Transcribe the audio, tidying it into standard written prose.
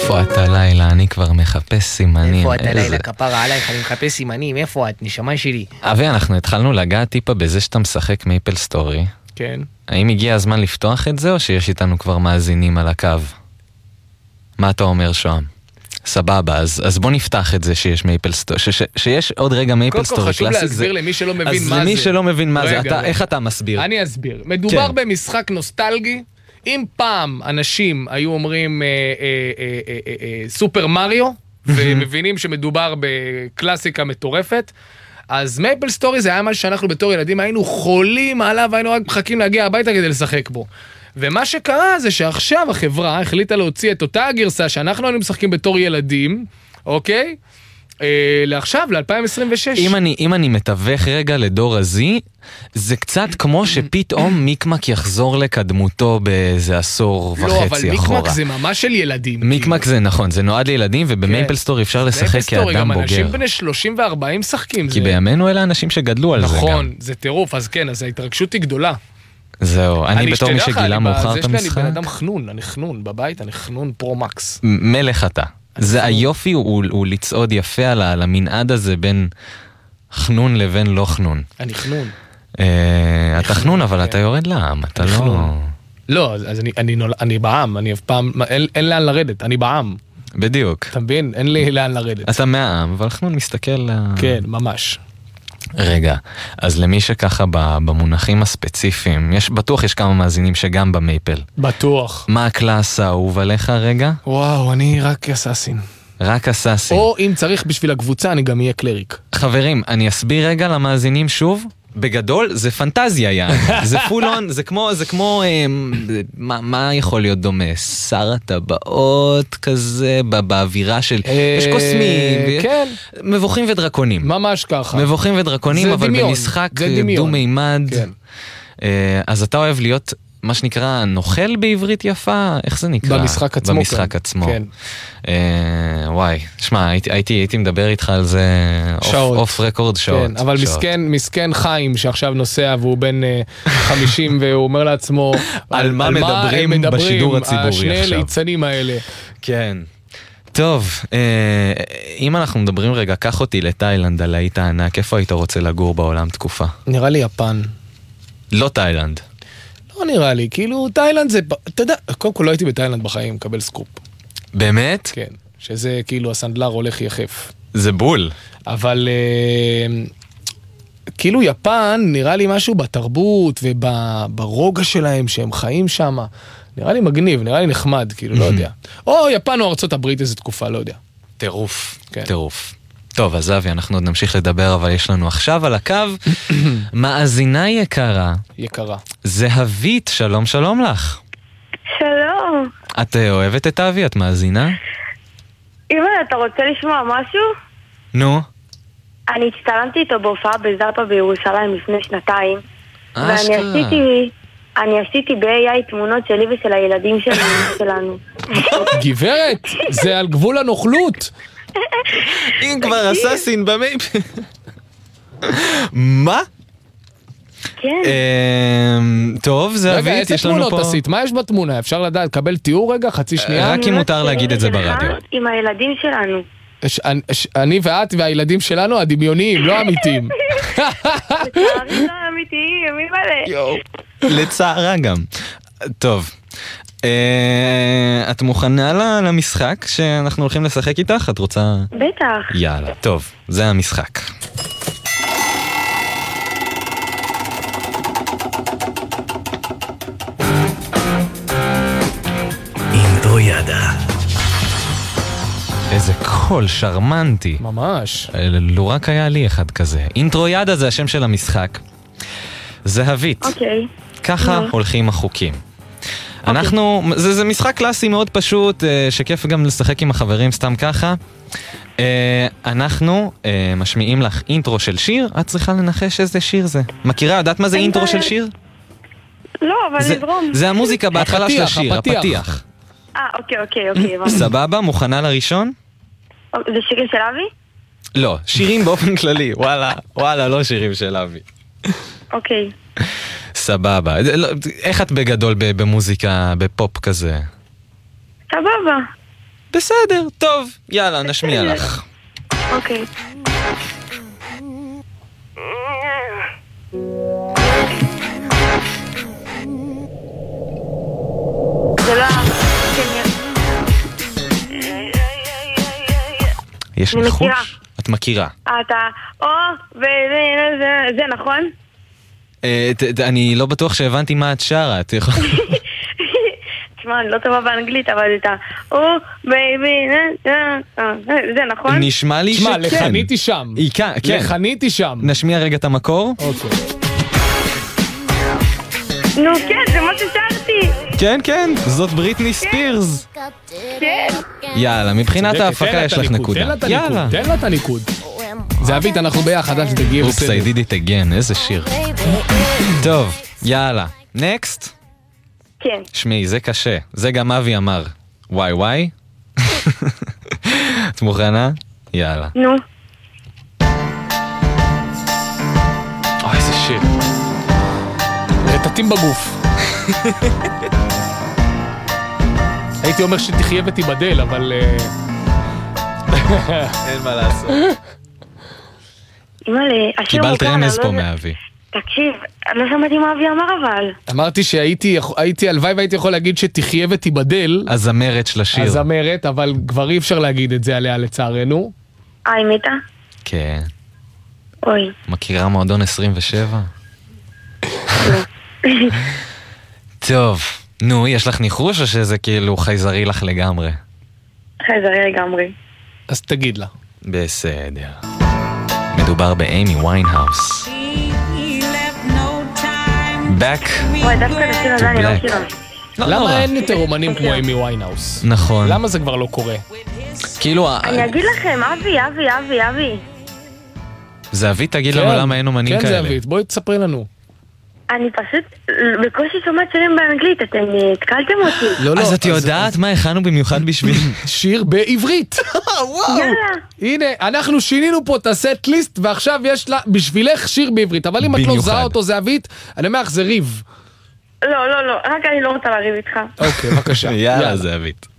איפה אתה לילה? אני כבר מחפש סימנים. איפה אתה לילה? כפרה עלייך, אני מחפש סימנים. איפה את? נשמה שלי. אבי, אנחנו התחלנו לגעת טיפה בזה שאתה משחק מייפל סטורי. כן. האם הגיע הזמן לפתוח את זה, או שיש איתנו כבר מאזינים על הקו? מה אתה אומר, שוהם? סבבה, אז בוא נפתח את זה שיש מייפל סטורי, שיש עוד רגע מייפל סטורי קלאסיק. קודם כל חשוב להסביר למי שלא מבין מה זה. אז למי שלא מבין מה זה, איך אתה מסביר? אני אסביר. מדובר במשחק נוסטלגי. אם פעם אנשים היו אומרים סופר מריו, ומבינים שמדובר בקלאסיקה מטורפת, אז מייפל סטורי זה היה משהו שאנחנו בתור ילדים היינו חולים עליו, היינו רק מחכים להגיע הביתה כדי לשחק בו. ומה שקרה זה שעכשיו החברה החליטה להוציא את אותה הגרסה שאנחנו היינו משחקים בתור ילדים, אוקיי? לעכשיו, ל-2026. אם אני מתווך רגע לדור הזי, זה קצת כמו שפתאום מיקמק יחזור לקדמותו באיזה עשור וחצי אחורה. לא, אבל מיקמק זה ממש של ילדים. מיקמק זה נכון, זה נועד לילדים, ובמייפל סטורי אפשר לשחק כאדם בוגר. אנשים בני 30 ו-40 משחקים. כי בימינו אלה אנשים שגדלו על זה גם. נכון, זה טירוף, אז כן, אז ההתרגשות היא גדולה. זהו, אני בתור מי שגילה מאוחר את המשחק. יש לי בן אדם חנון, אני חנון בבית, אני חנון פרו-מקס. מלך אתה. זה היופי, הוא לצעוד יפה על המנעד הזה בין חנון לבין לא חנון. אני חנון. אתה חנון, אבל אתה יורד לעם, אתה לא... לא, אז אני בעם, אני אף פעם, אין לאן לרדת, אני בעם. בדיוק. אתה מבין? אין לי לאן לרדת. אתה מהעם, אבל חנון מסתכל... כן, ממש. רגע, אז למי שככה במונחים הספציפיים, בטוח יש כמה מאזינים שגם במייפל. בטוח. מה הקלאס האהוב עליך רגע? וואו, אני רק אסאסין. רק אסאסין. או אם צריך בשביל הקבוצה, אני גם אהיה קלריק. חברים, אני אסביר רגע למאזינים שוב. בגדול, זה פנטזיה, יעני. זה פולון, זה כמו, מה יכול להיות דומה? שר הטבעות כזה, באווירה של, יש קוסמים, כן. מבוכים ודרקונים. ממש ככה. מבוכים ודרקונים, אבל במשחק דו-מימד. כן. אז אתה אוהב להיות, מה שנקרא, נוכל בעברית יפה? איך זה נקרא? במשחק עצמו. במשחק עצמו. כן. וואי, שמע, הייתי מדבר איתך על זה אוף רקורד שעות. כן, אבל מסכן חיים שעכשיו נוסע והוא בן 50 והוא אומר לעצמו על מה מדברים בשידור הציבורי עכשיו. השני ליצנים האלה. כן. טוב, אם אנחנו מדברים רגע, קח אותי לתאילנד על היית ענק, איפה היית רוצה לגור בעולם תקופה? נראה לי יפן. לא תאילנד. לא נראה לי, כאילו תאילנד זה, אתה יודע, קודם כל לא הייתי בתאילנד בחיים, מקבל סקופ. באמת? כן, שזה כאילו הסנדלר הולך יחף. זה בול. אבל כאילו יפן נראה לי משהו בתרבות וברוגע שלהם שהם חיים שם. נראה לי מגניב, נראה לי נחמד, כאילו, לא יודע. או יפן או ארצות הברית איזו תקופה, לא יודע. טירוף, טירוף. טוב, אז אבי, אנחנו עוד נמשיך לדבר, אבל יש לנו עכשיו על הקו מאזינה יקרה. יקרה. זהבית, שלום שלום לך. שלום. את אוהבת את אבי? את מאזינה? אימא, אתה רוצה לשמוע משהו? נו. אני הצטלמתי איתו בהופעה בזאפה בירושלים לפני 2 ואני עשיתי ב-AI תמונות שלי ושל הילדים שלנו. גברת, זה על גבול הנוכלות. אם כבר אסאסין במייפל. מה? כן. טוב, זה אבית, יש לנו פה... רגע, איזה תמונות עשית? מה יש בתמונה? אפשר לדעת, קבל תיאור רגגע, חצי שנייה? רק אם מותר להגיד את זה ברדיו. עם הילדים שלנו. אני ואת והילדים שלנו הדמיוניים, לא אמיתיים. לצערי לא אמיתיים, מי מלא? לצערה גם. טוב. את מוכנה למשחק שאנחנו הולכים לשחק איתך? את רוצה? בטח. יאללה, טוב, זה המשחק. אינטרויאדה. איזה קול שרמנטי. ממש. לא רק היה לי אחד כזה. אינטרויאדה זה השם של המשחק. זהבית. אוקיי. ככה הולכים החוקים. אנחנו, זה משחק קלאסי מאוד פשוט, שכיף גם לשחק עם החברים סתם ככה. אנחנו משמיעים לך אינטרו של שיר, את צריכה לנחש איזה שיר זה. מכירה, יודעת מה זה אינטרו של שיר? לא, אבל נזרום. זה המוזיקה בהתחלה של השיר, הפתיח. אוקיי. סבבה, מוכנה לראשון? זה שירים של אבי? לא, שירים באופן כללי, וואלה, לא שירים של אבי. אוקיי. סבבה. איך את בגדול במוזיקה, בפופ כזה? סבבה. בסדר, טוב, יאללה, נשמיע לך. אוקיי. זה לא... יש אני ניחוש? מכירה. את מכירה. אתה... זה נכון? אני לא בטוח שהבנתי מה את שרה, את יכולה... תשמע, אני לא טובה באנגלית, אבל את בייבי, זה נכון? נשמע לי שכן. תשמע, לחניתי שם. כן. לחניתי שם. נשמיע רגע את המקור. אוקיי. נו כן, זה מה ששרתי. כן, זאת בריטני ספירס. כן. יאללה, מבחינת ההפקה יש לך נקודה. יאללה. תן לה את הניקוד. זהבית, אנחנו ביחד, עד שתגיעי אופס, בסדר. I did it again, איזה שיר. טוב, יאללה. נקסט. כן. שמי, זה קשה. זה גם אבי אמר. וואי. את מוכנה? יאללה. נו. אוי, איזה שיר. רטטים בגוף. הייתי אומר שתחיה ותיבדל, אבל... אין מה לעשות. אימא'לה, השיר קיבלת מוכר, רמז לא פה זה- מאבי. תקשיב, אני לא שמעתי מה אבי אמר אבל. אמרתי שהייתי הלוואי והייתי יכול להגיד שתחיה ותיבדל, הזמרת של השיר. הזמרת, אבל כבר אי אפשר להגיד את זה עליה לצערנו. היא מתה? כן. אוי. מכירה מועדון 27? טוב, נו, יש לך ניחוש או שזה כאילו חייזרי לך לגמרי? חייזרי לגמרי. אז תגיד לה. בסדר. מדובר באימי ויינהאוס. Back וואי, דווקא את השיר הזה אני לא Black. מכירה. לא למה נורא. אין יותר אומנים כמו אימי ויינהאוס? נכון. למה זה כבר לא קורה? כאילו, אני אגיד לכם, אבי. זהבית תגיד לנו למה אין אומנים כן, כאלה. זהבית, בואי תספרי לנו. אני פשוט בקושי שומעת שירים באנגלית, אתם התקלתם אותי. לא, אז את יודעת מה הכנו במיוחד בשביל... שיר בעברית. וואו. יאללה. הנה, אנחנו שינינו פה את הסט ליסט, ועכשיו יש לה בשבילך שיר בעברית. אבל אם את לא במיוחד. זהה אותו זהבית, אני אומר לך, זה ריב. לא, רק אני לא רוצה לריב איתך. אוקיי, בבקשה. יאללה, זהבית.